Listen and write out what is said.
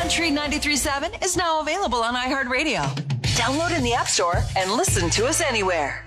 Country 93.7 is now available on iHeartRadio. Download in the App Store and listen to us anywhere.